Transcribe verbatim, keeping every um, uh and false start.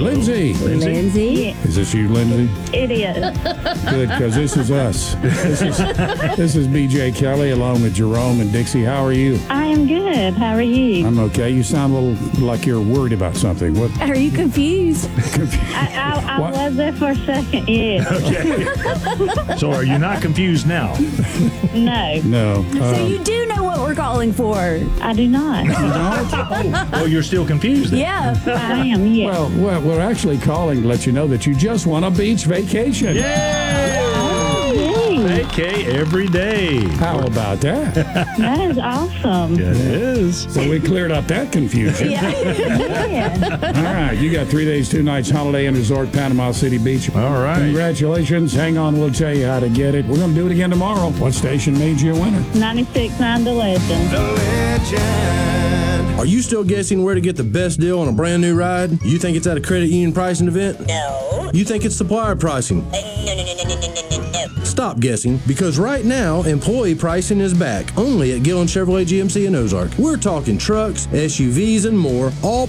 Lindsay. Lindsay. Lindsay. Is this you, Lindsay? It is. Good, because this is us. This is this is B J Kelly along with Jerome and Dixie. How are you? I am good. How are you? I'm okay. You sound a little like you're worried about something. What? Are you confused? I, I, I What? was there for a second, yeah. Okay. So are you not confused now? No, No. So Um, you do know what we're calling for. I do not. Oh, you're still confused then? Yeah. I am, yes. well, well, we're actually calling to let you know that you just won a beach vacation. Yay! Yay. Vacay every day. How about that? That is awesome. It is. So we cleared up that confusion. Yeah. All right, you got three days, two nights, Holiday Inn Resort, Panama City Beach. All right. Congratulations. Hang on, we'll tell you how to get it. We're going to do it again tomorrow. What station made you a winner? ninety-six point nine The Legend. Are you still guessing where to get the best deal on a brand new ride? You think it's at a credit union pricing event? No. You think it's supplier pricing? Uh, no, no, no, no, no, no, no, no. Stop guessing, because right now, employee pricing is back, only at Gillen Chevrolet G M C in Ozark. We're talking trucks, S U Vs, and more, all